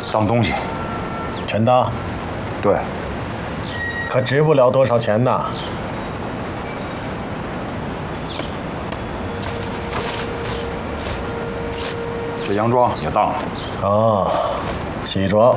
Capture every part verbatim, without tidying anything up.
当东西。 真的？ 对。 可值不了多少钱呢。 这洋装也当了。 哦，西装。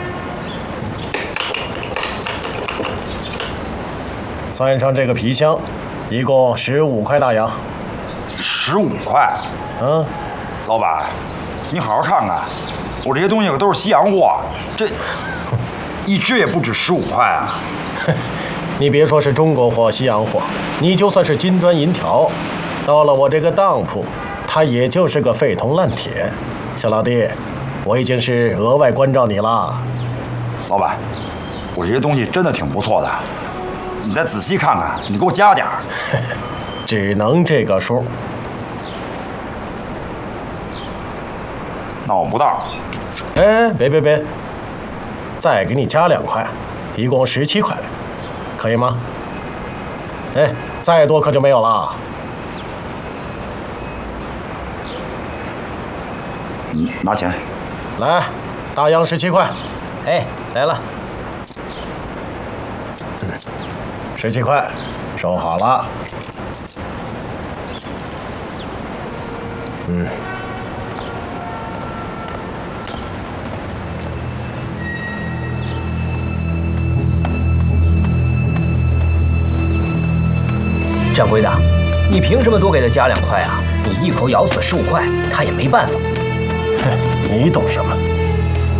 算上这个皮箱，一共十五块大洋。 十五块？ 嗯。 老板，你好好看看，我这些东西可都是西洋货，这一只也不止十五块啊！ 你别说是中国货、西洋货，你就算是金砖银条，到了我这个当铺，它也就是个废铜烂铁。小老弟，我已经是额外关照你了。 老板，我这些东西真的挺不错的，你再仔细看看，你给我加点儿。 只能这个数。 那我不当。 哎，别别别，再给你加两块，一共十七块，可以吗？哎，再多可就没有了。 嗯，拿钱。 来，大洋十七块。 哎，来了。 十七块，收好了。嗯。 掌柜的，你凭什么多给他加两块啊？你一口咬死十五块，他也没办法。 哼，你懂什么？